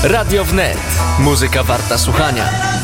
Radio Wnet. Muzyka warta słuchania.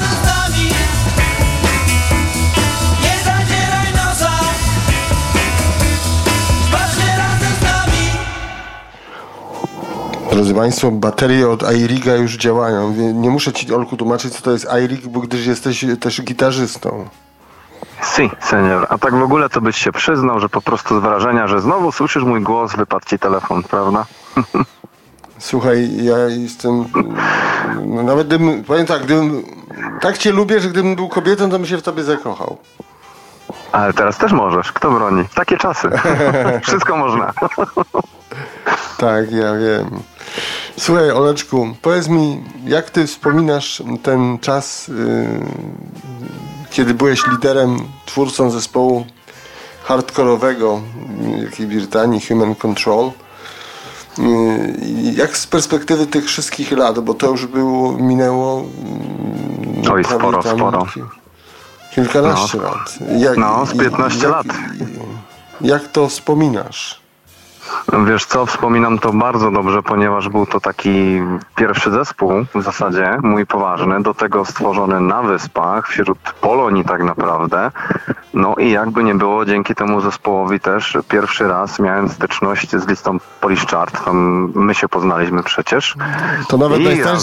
Drodzy Państwo, baterie od iRiga już działają. Nie muszę Ci, Olku, tłumaczyć, co to jest iRig, bo gdyż jesteś też gitarzystą. Si, senior. A tak w ogóle to byś się przyznał, że po prostu z wrażenia, że znowu słyszysz mój głos, wypadł Ci telefon, prawda? Słuchaj, ja jestem... No nawet gdybym... Powiem tak, gdybym... Tak Cię lubię, że gdybym był kobietą, to bym się w Tobie zakochał. Ale teraz też możesz. Kto broni? Takie czasy. Wszystko można. Tak, ja wiem. Słuchaj, Oleczku, powiedz mi, jak Ty wspominasz ten czas, kiedy byłeś liderem, twórcą zespołu hardkorowego w Wielkiej Brytanii, Human Control? Jak z perspektywy tych wszystkich lat, bo to już minęło... Oj, sporo. Kilkanaście lat. Z 15 lat. Jak to wspominasz? Wiesz co, wspominam to bardzo dobrze, ponieważ był to taki pierwszy zespół w zasadzie, mój poważny, do tego stworzony na Wyspach, wśród Polonii tak naprawdę. No i jakby nie było, dzięki temu zespołowi też pierwszy raz miałem styczność z listą Polish Chart, tam my się poznaliśmy przecież. To nawet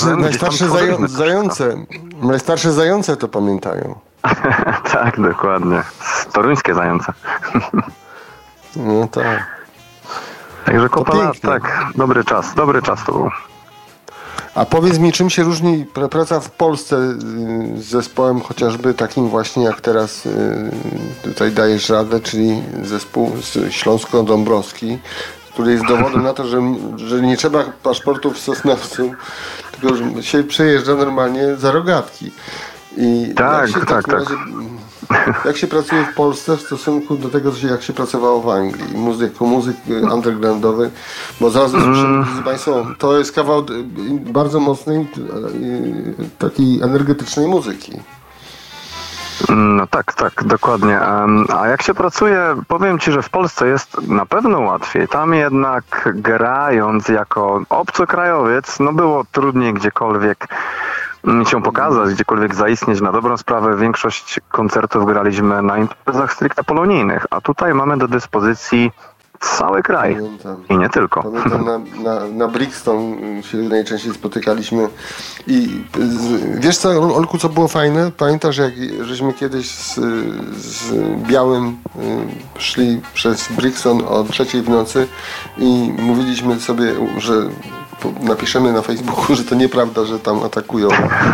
najstarsze zające to pamiętają. Tak, dokładnie. Toruńskie zające. No tak. Także kopa lat, tak. Dobry czas to był. A powiedz mi, czym się różni praca w Polsce z zespołem chociażby takim właśnie jak teraz tutaj dajesz radę, czyli zespół Śląsko-Dąbrowski, który jest dowodem na to, że nie trzeba paszportów w Sosnowcu, tylko że się przejeżdża normalnie za rogatki. I tak. Jak się pracuje w Polsce w stosunku do tego, jak się pracowało w Anglii? Jako muzyk undergroundowy, bo zaraz drodzy Państwo, to jest kawał bardzo mocnej, takiej energetycznej muzyki. No tak, dokładnie. A jak się pracuje, powiem Ci, że w Polsce jest na pewno łatwiej. Tam jednak grając jako obcokrajowiec, było trudniej gdziekolwiek się pokazać, gdziekolwiek zaistnieć. Na dobrą sprawę większość koncertów graliśmy na imprezach stricte polonijnych, a tutaj mamy do dyspozycji cały kraj. Pamiętam. I nie tylko. Pamiętam na Brixton się najczęściej spotykaliśmy i wiesz co, Olku, co było fajne? Pamiętasz, jak żeśmy kiedyś z Białym szli przez Brixton o 3:00 w nocy i mówiliśmy sobie, że napiszemy na Facebooku, że to nieprawda, że tam atakują.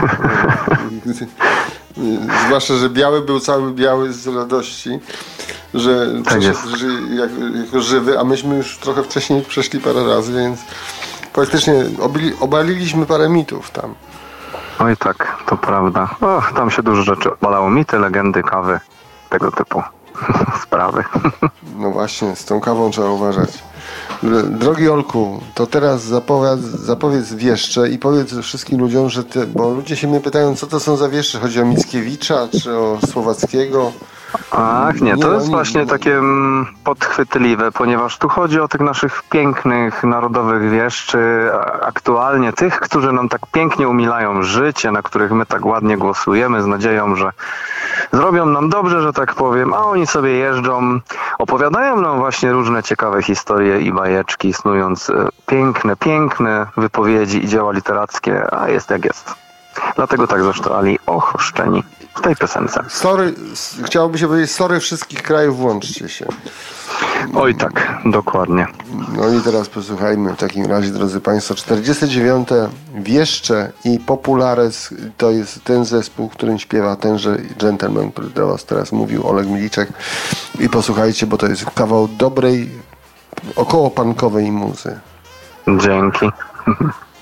Zwłaszcza, że Biały był cały biały z radości, że przeszedł jako żywy, a myśmy już trochę wcześniej przeszli parę razy, więc faktycznie obaliliśmy parę mitów tam. Oj tak, to prawda. Tam się dużo rzeczy obalało. Mity, legendy, kawy, tego typu sprawy. No właśnie, z tą kawą trzeba uważać. Drogi Olku, to teraz zapowiedz wieszcze i powiedz wszystkim ludziom, bo ludzie się mnie pytają, co to są za wieszcze. Chodzi o Mickiewicza czy o Słowackiego? Ach, nie, to jest właśnie takie podchwytliwe, ponieważ tu chodzi o tych naszych pięknych, narodowych wieszczy, aktualnie tych, którzy nam tak pięknie umilają życie, na których my tak ładnie głosujemy z nadzieją, że zrobią nam dobrze, że tak powiem, a oni sobie jeżdżą, opowiadają nam właśnie różne ciekawe historie i bajeczki, snując piękne wypowiedzi i dzieła literackie, a jest jak jest. Dlatego tak zaszczali ochrzczeni w tej piosence. Chciałoby się powiedzieć, sorry wszystkich krajów, włączcie się. Oj tak, dokładnie. No i teraz posłuchajmy w takim razie, drodzy Państwo, 49. Wieszcze i Populares to jest ten zespół, którym śpiewa tenże gentleman, który do Was teraz mówił, Oleg Miliczek. I posłuchajcie, bo to jest kawał dobrej, około punkowej muzy. Dzięki.